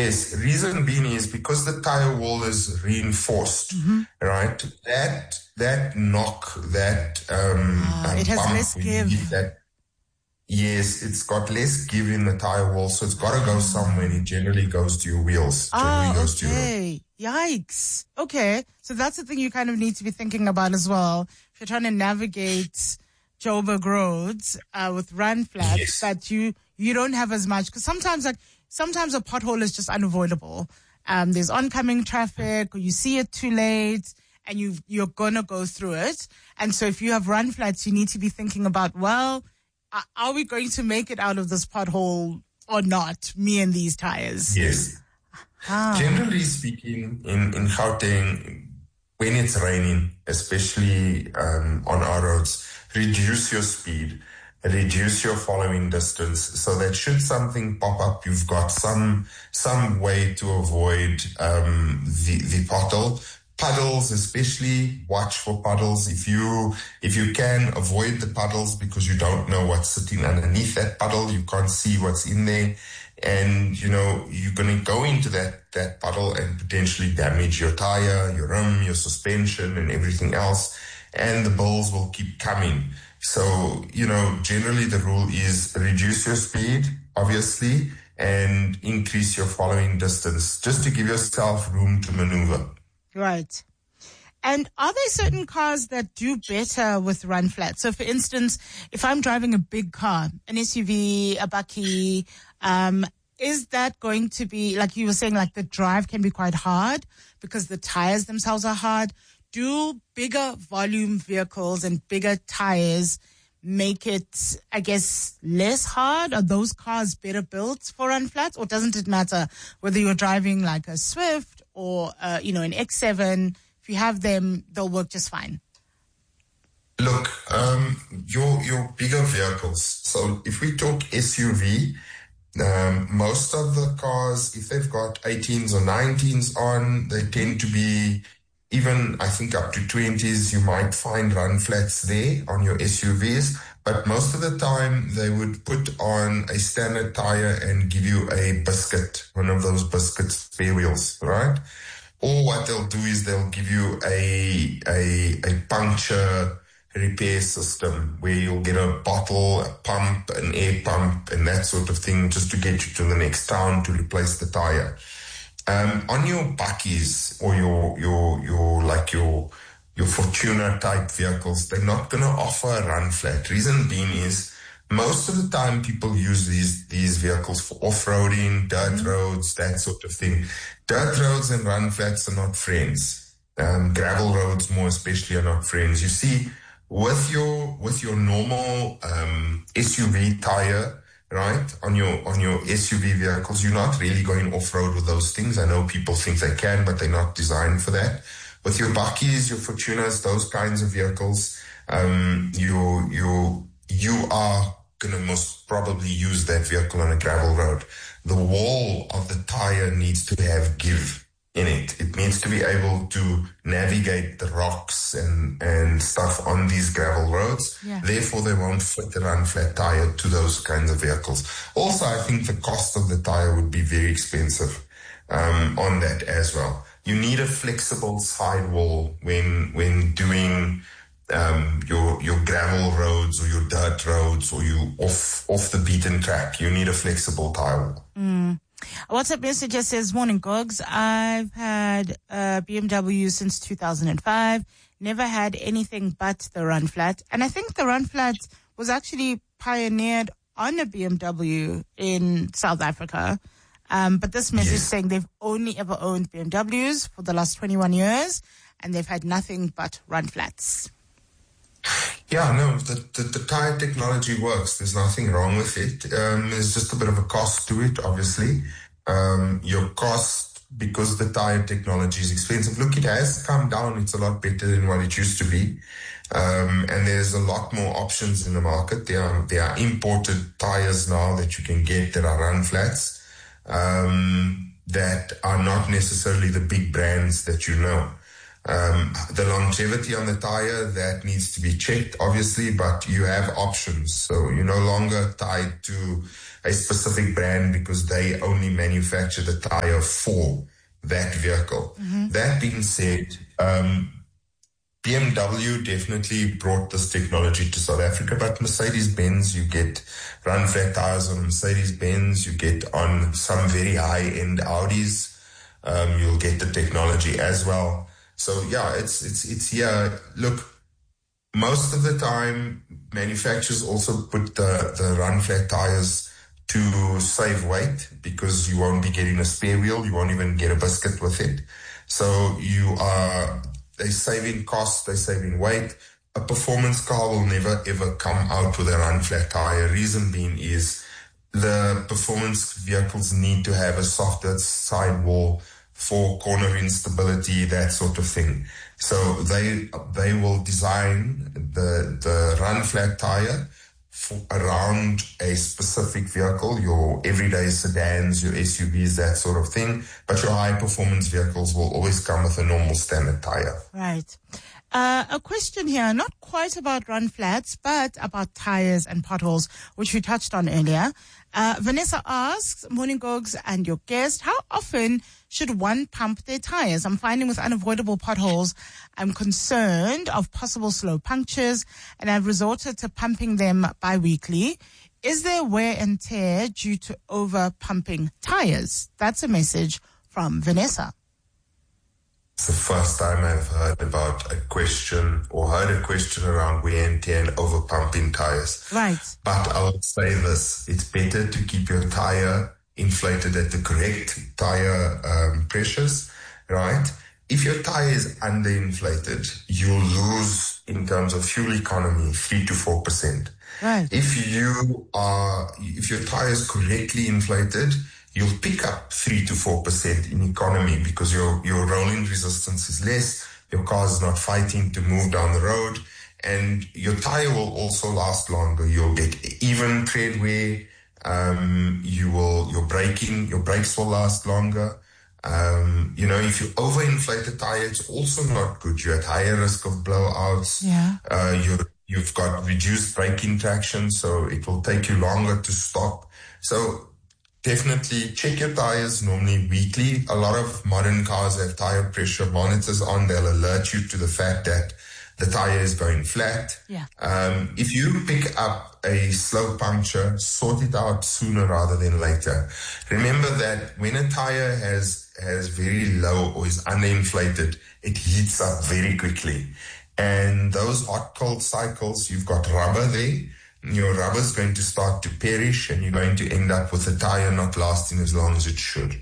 Yes, reason being is because the tire wall is reinforced, right? That knock, that it has bump, less give. Yes, it's got less give in the tire wall, so it's got to go somewhere, and it generally goes to your wheels. Okay. Yikes. Okay, so that's the thing you kind of need to be thinking about as well. If you're trying to navigate Joburg roads with run flats, that you don't have as much, because sometimes a pothole is just unavoidable. There's oncoming traffic, or you see it too late, and you're gonna go through it. And so if you have run flats, you need to be thinking about, well, are we going to make it out of this pothole or not, me and these tires? Yes. Generally speaking, in Gauteng, when it's raining, especially on our roads, reduce your speed, reduce your following distance, so that should something pop up, you've got some way to avoid the pothole. Puddles, especially, watch for puddles. If you can, avoid the puddles, because you don't know what's sitting underneath that puddle. You can't see what's in there, and you're going to go into that puddle and potentially damage your tire, your rim, your suspension, and everything else, and the bills will keep coming. So generally the rule is reduce your speed, obviously, and increase your following distance, just to give yourself room to maneuver. Right. And are there certain cars that do better with run flats? So, for instance, if I'm driving a big car, an SUV, a bakkie, is that going to be, like you were saying, like the drive can be quite hard because the tires themselves are hard? Do bigger volume vehicles and bigger tires make it, I guess, less hard? Are those cars better built for run flats, or doesn't it matter whether you're driving like a Swift or an X7? If you have them, they'll work just fine. Look, your bigger vehicles. So if we talk SUV, most of the cars, if they've got 18s or 19s on, they tend to be, even I think up to 20s, you might find run flats there on your SUVs. But most of the time, they would put on a standard tire and give you a biscuit, one of those biscuit spare wheels, right? Or what they'll do is they'll give you a puncture repair system where you'll get a bottle, a pump, an air pump, and that sort of thing, just to get you to the next town to replace the tire. On your bakkies or your Fortuner type vehicles, they're not going to offer a run flat. Reason being is most of the time people use these vehicles for off-roading, dirt roads, that sort of thing. Dirt roads and run flats are not friends. Gravel roads more especially are not friends. You see, with your normal SUV tire, right, on your SUV vehicles, you're not really going off-road with those things. I know people think they can, but they're not designed for that. With your bakkies, your Fortuners, those kinds of vehicles, you are going to most probably use that vehicle on a gravel road. The wall of the tire needs to have give in it. It needs to be able to navigate the rocks and stuff on these gravel roads. Yeah. Therefore, they won't fit a run flat tire to those kinds of vehicles. Also, I think the cost of the tire would be very expensive on that as well. You need a flexible sidewall when doing your gravel roads or your dirt roads, or you off the beaten track. You need a flexible tire wall. WhatsApp message just says, morning, Gogs. I've had a BMW since 2005. Never had anything but the run flat. And I think the run flat was actually pioneered on a BMW in South Africa. But this message saying they've only ever owned BMWs for the last 21 years, and they've had nothing but run flats. Yeah, no, the tire technology works. There's nothing wrong with it. There's just a bit of a cost to it, obviously. Your cost, because the tire technology is expensive. Look, it has come down. It's a lot better than what it used to be. And there's a lot more options in the market. There are imported tires now that you can get that are run flats. That are not necessarily the big brands that you know. The longevity on the tire, that needs to be checked, obviously, but you have options. So you're no longer tied to a specific brand because they only manufacture the tire for that vehicle. That being said, BMW definitely brought this technology to South Africa, but Mercedes-Benz, you get run flat tires on Mercedes-Benz, you get on some very high-end Audis, you'll get the technology as well. So yeah, it's here. Look, most of the time, manufacturers also put the run flat tires to save weight because you won't be getting a spare wheel, you won't even get a biscuit with it. So they're saving costs, they're saving weight. A performance car will never ever come out with a run flat tire. Reason being is the performance vehicles need to have a softer sidewall for corner instability, that sort of thing. So they will design the run flat tire around a specific vehicle, your everyday sedans, your SUVs, that sort of thing. But your high performance vehicles will always come with a normal standard tire. Right. A question here, not quite about run flats, but about tires and potholes, which we touched on earlier. Vanessa asks, morning Gogs and your guest, how often should one pump their tires? I'm finding with unavoidable potholes, I'm concerned of possible slow punctures, and I've resorted to pumping them bi-weekly. Is there wear and tear due to over pumping tires? That's a message from Vanessa. It's the first time I've heard about a question around wear and tear and over pumping tires. Right. But I'll say this, it's better to keep your tire inflated at the correct tire pressures, right? If your tire is underinflated, you'll lose in terms of fuel economy 3 to 4%. Right. If your tire is correctly inflated, you'll pick up 3 to 4% in economy because your rolling resistance is less, your car is not fighting to move down the road, and your tire will also last longer. You'll get even tread wear, your brakes will last longer. If you overinflate the tire, it's also not good. You're at higher risk of blowouts. Yeah. You've got reduced braking traction, so it will take you longer to stop. So definitely check your tires normally weekly. A lot of modern cars have tire pressure monitors on. They'll alert you to the fact that the tire is going flat. Yeah. If you pick up a slow puncture, sort it out sooner rather than later. Remember that when a tire has very low or is underinflated, it heats up very quickly. And those hot-cold cycles, you've got rubber there. Your rubber is going to start to perish and you're going to end up with the tire not lasting as long as it should.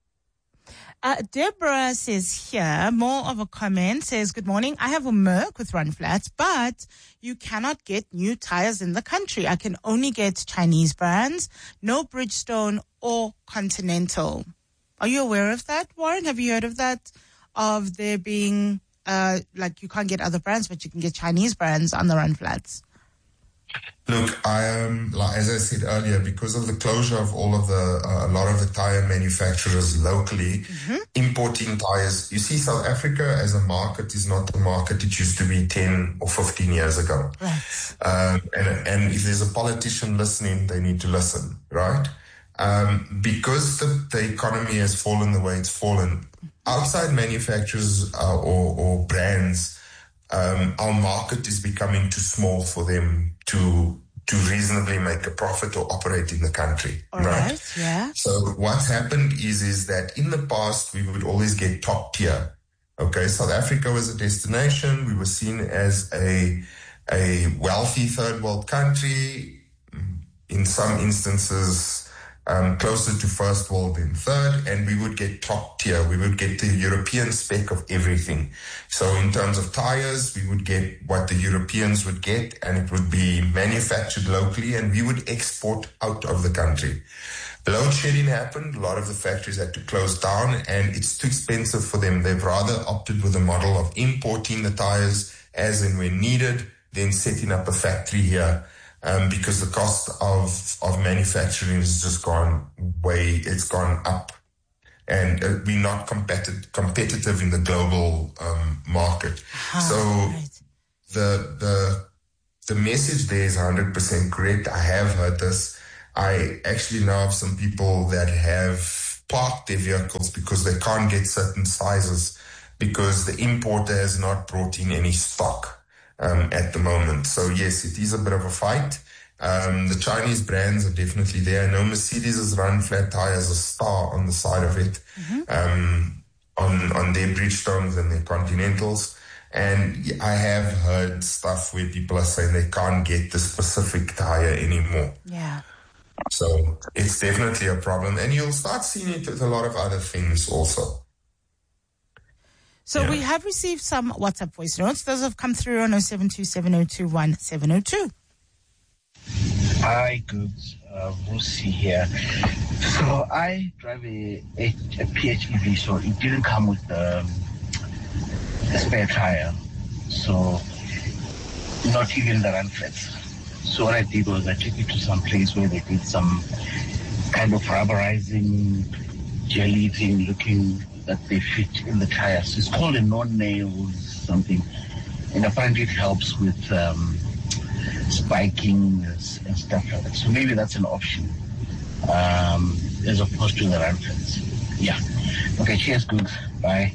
Deborah says here, more of a comment, says, good morning. I have a Merc with run flats, but you cannot get new tires in the country. I can only get Chinese brands, no Bridgestone or Continental. Are you aware of that, Warren? Have you heard of that? Of there being, you can't get other brands, but you can get Chinese brands on the run flats. Look, as I said earlier, because of the closure of all of a lot of the tire manufacturers locally, importing tires, you see South Africa as a market is not the market it used to be 10 or 15 years ago. Right. And if there's a politician listening, they need to listen, right? Because the economy has fallen the way it's fallen, outside manufacturers or brands, our market is becoming too small for them to reasonably make a profit or operate in the country. All right, yeah. So what's happened is that in the past we would always get top tier. Okay, South Africa was a destination. We were seen as a wealthy third world country. In some instances, closer to first world than third, and we would get top tier. We would get the European spec of everything. So in terms of tires, we would get what the Europeans would get, and it would be manufactured locally, and we would export out of the country. Load shedding happened. A lot of the factories had to close down, and it's too expensive for them. They've rather opted with a model of importing the tires as and when needed, then setting up a factory here. Because the cost of manufacturing has just gone up. and we're not competitive in the global market. So the message there is 100% correct. I have heard this. I actually know of some people that have parked their vehicles because they can't get certain sizes because the importer has not brought in any stock at the moment. So yes, it is a bit of a fight. The Chinese brands are definitely there. I know Mercedes has run flat tires, a star on the side of it, on their Bridgestones and their Continentals. And I have heard stuff where people are saying they can't get the specific tire anymore. Yeah. So it's definitely a problem. And you'll start seeing it with a lot of other things also. So we have received some WhatsApp voice notes. Those have come through on 0727021702. Hi, good. Lucy here. So I drive a PHEV, so it didn't come with a spare tire. So not even the run flats. So what I did was I took it to some place where they did some kind of rubberizing, jelly thing looking that they fit in the tires. So it's called a non-nails something. And apparently it helps with spiking and stuff like that. So maybe that's an option as opposed to the run flats. Yeah. Okay, cheers, good. Bye.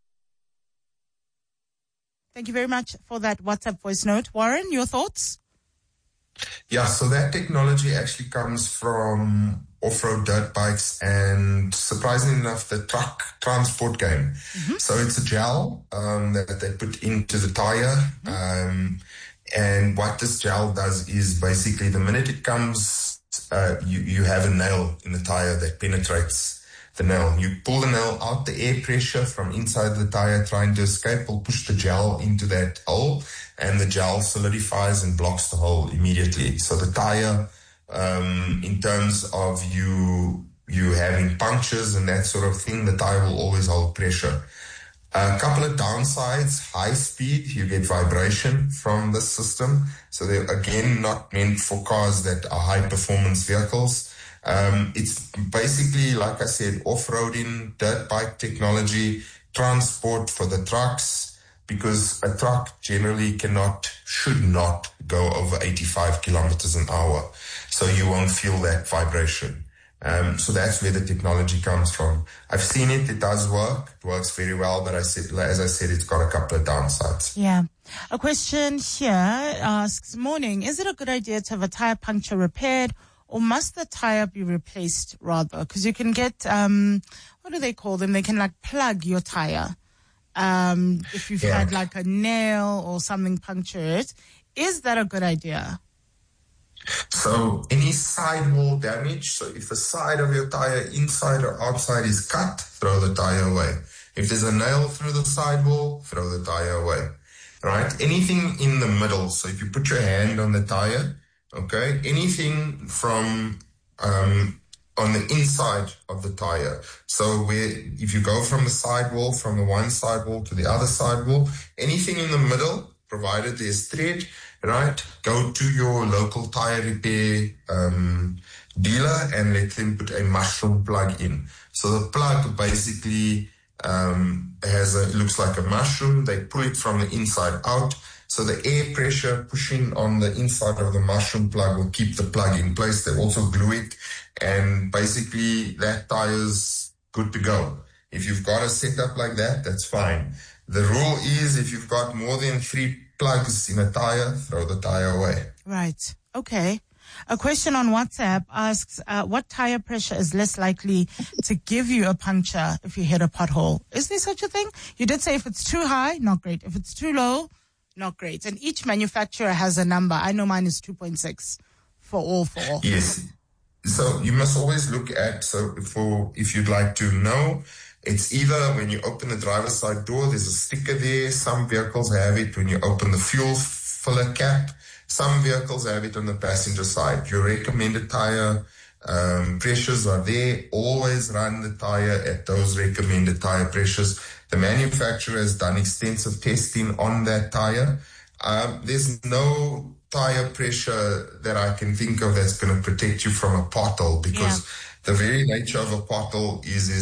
Thank you very much for that WhatsApp voice note. Warren, your thoughts? Yeah, so that technology actually comes from off-road dirt bikes and, surprisingly enough, the truck transport game. So it's a gel that they put into the tire. And what this gel does is basically the minute it comes, you have a nail in the tire that penetrates the nail. You pull the nail out, the air pressure from inside the tire trying to escape will push the gel into that hole, and the gel solidifies and blocks the hole immediately. So the tire, in terms of you having punctures and that sort of thing, the tire will always hold pressure. A couple of downsides: high speed, you get vibration from the system. So they're, again, not meant for cars that are high performance vehicles. It's basically, like I said, off-roading, dirt bike technology, transport for the trucks, because a truck generally should not go over 85 kilometers an hour. So you won't feel that vibration. So that's where the technology comes from. I've seen it. It does work. It works very well. But as I said, it's got a couple of downsides. Yeah. A question here asks, morning, is it a good idea to have a tire puncture repaired, or must the tire be replaced rather? Because you can get, what do they call them? They can plug your tire. If you've had a nail or something puncture it. Is that a good idea? So any sidewall damage, so if the side of your tire, inside or outside, is cut, throw the tire away. If there's a nail through the sidewall, throw the tire away. Right? Anything in the middle, so if you put your hand on the tire, okay, anything from on the inside of the tire. So if you go from the sidewall, from the one sidewall to the other sidewall, anything in the middle, provided there's thread, right, go to your local tire repair dealer and let them put a mushroom plug in. So the plug basically looks like a mushroom. They pull it from the inside out. So the air pressure pushing on the inside of the mushroom plug will keep the plug in place. They also glue it, and basically that tire's good to go. If you've got a setup like that, that's fine. The rule is if you've got more than 3 plugs in a tire, throw the tire away. Right. Okay. A question on WhatsApp asks, what tire pressure is less likely to give you a puncture if you hit a pothole? Is there such a thing? You did say if it's too high, not great. If it's too low, not great. And each manufacturer has a number. I know mine is 2.6 for all four. Yes. So you must always look at, if you'd like to know, it's either when you open the driver's side door, there's a sticker there. Some vehicles have it when you open the fuel filler cap. Some vehicles have it on the passenger side. Your recommended tire pressures are there. Always run the tire at those recommended tire pressures. The manufacturer has done extensive testing on that tire. There's no tire pressure that I can think of that's going to protect you from a pothole, because the very nature of a pothole is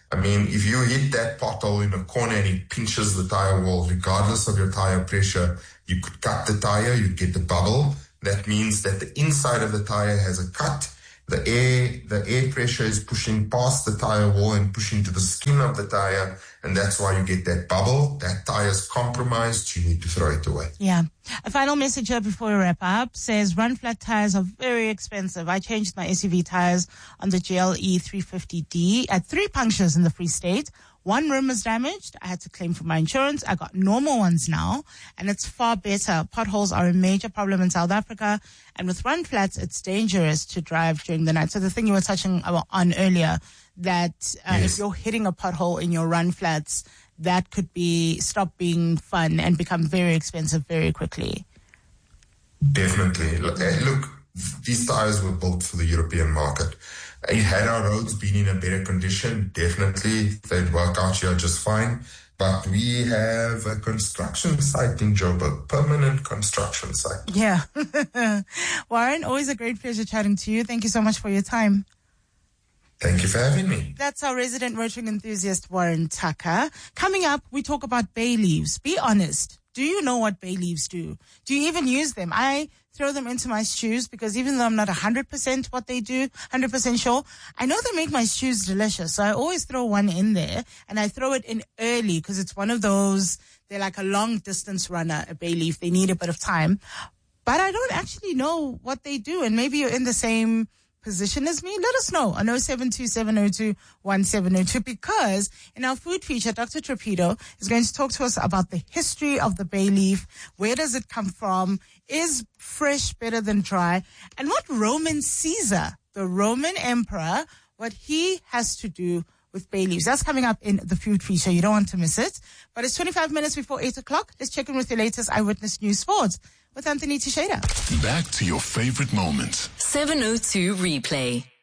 I mean, if you hit that pothole in a corner and it pinches the tire wall, regardless of your tire pressure, you could cut the tire, you'd get the bubble. That means that the inside of the tire has a cut. The air pressure is pushing past the tire wall and pushing to the skin of the tire, and that's why you get that bubble. That tire is compromised. You need to throw it away. Yeah. A final message here before we wrap up says run flat tires are very expensive. I changed my SUV tires on the GLE 350D at 3 punctures in the Free State. 1 rim was damaged. I had to claim for my insurance. I got normal ones now, and it's far better. Potholes are a major problem in South Africa, and with run flats, it's dangerous to drive during the night. So the thing you were touching on earlier, that if you're hitting a pothole in your run flats, that could stop being fun and become very expensive very quickly. Definitely. Look, these tires were built for the European market. Had our roads been in a better condition, definitely they'd work out here just fine. But we have a construction site in Joburg, permanent construction site. Yeah. Warren, always a great pleasure chatting to you. Thank you so much for your time. Thank you for having me. That's our resident motoring enthusiast, Warren Tucker. Coming up, we talk about bay leaves. Be honest. Do you know what bay leaves do? Do you even use them? I throw them into my stews because even though I'm not 100% what they do, 100% sure, I know they make my stews delicious. So I always throw one in there, and I throw it in early because it's one of those, they're like a long distance runner, a bay leaf. They need a bit of time. But I don't actually know what they do. And maybe you're in the same position as me. Let us know on 0727021702, because in our food feature, Dr. Trapido is going to talk to us about the history of the bay leaf. Where does it come from? Is fresh better than dry? And what Roman Caesar, the Roman emperor, what he has to do with bay leaves. That's coming up in the food feature. You don't want to miss it. But it's 25 minutes before 8 o'clock. Let's check in with the latest Eyewitness News Sports with Anthony Teixeira. Back to your favorite moments. 702 Replay.